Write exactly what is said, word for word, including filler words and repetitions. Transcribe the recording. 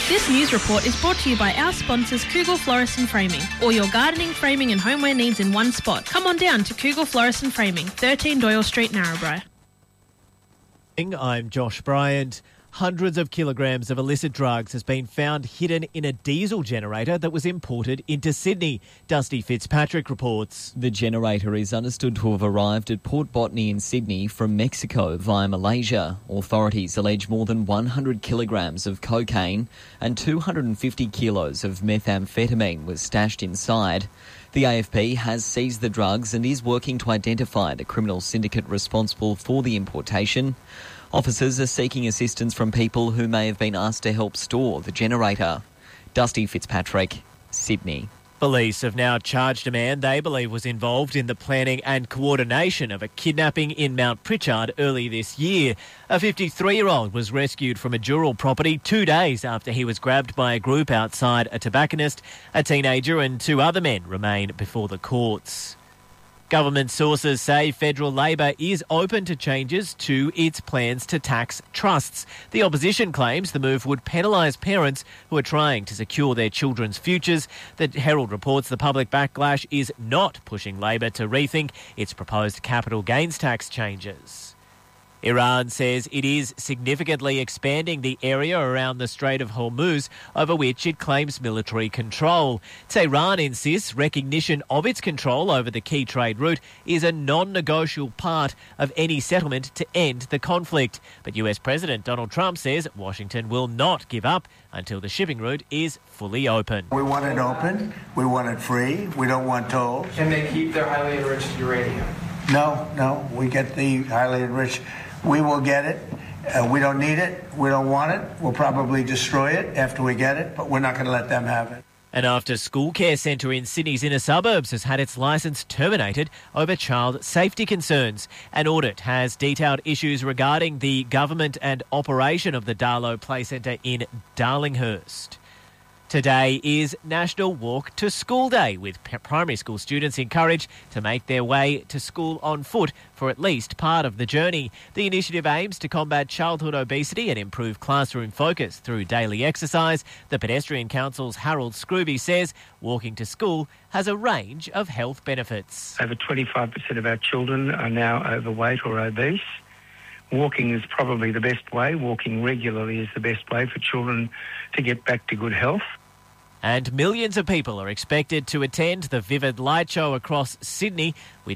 This news report is brought to you by our sponsors Kugel Florist and Framing. All your gardening, framing and homeware needs in one spot. Come on down to Kugel Florist and Framing, thirteen Doyle Street, Narrabri. I'm Josh Bryant. Hundreds of kilograms of illicit drugs has been found hidden in a diesel generator that was imported into Sydney. Dusty Fitzpatrick reports. The generator is understood to have arrived at Port Botany in Sydney from Mexico via Malaysia. Authorities allege more than one hundred kilograms of cocaine and two hundred fifty kilos of methamphetamine was stashed inside. The A F P has seized the drugs and is working to identify the criminal syndicate responsible for the importation. Officers are seeking assistance from people who may have been asked to help store the generator. Dusty Fitzpatrick, Sydney. Police have now charged a man they believe was involved in the planning and coordination of a kidnapping in Mount Pritchard early this year. A fifty-three-year-old was rescued from a Dural property two days after he was grabbed by a group outside a tobacconist. A teenager and two other men remain before the courts. Government sources say federal Labor is open to changes to its plans to tax trusts. The opposition claims the move would penalise parents who are trying to secure their children's futures. The Herald reports the public backlash is not pushing Labor to rethink its proposed capital gains tax changes. Iran says it is significantly expanding the area around the Strait of Hormuz, over which it claims military control. Tehran insists recognition of its control over the key trade route is a non-negotiable part of any settlement to end the conflict. But U S President Donald Trump says Washington will not give up until the shipping route is fully open. We want it open. We want it free. We don't want tolls. Can they keep their highly enriched uranium? No, no. We get the highly enriched. We will get it. Uh, we don't need it. We don't want it. We'll probably destroy it after we get it, but we're not going to let them have it. An after-school care centre in Sydney's inner suburbs has had its licence terminated over child safety concerns. An audit has detailed issues regarding the government and operation of the Darlow Play Centre in Darlinghurst. Today is National Walk to School Day, with primary school students encouraged to make their way to school on foot for at least part of the journey. The initiative aims to combat childhood obesity and improve classroom focus through daily exercise. The Pedestrian Council's Harold Scrooby says walking to school has a range of health benefits. Over twenty-five percent of our children are now overweight or obese. Walking is probably the best way. Walking regularly is the best way for children to get back to good health. And millions of people are expected to attend the Vivid Light Show across Sydney, which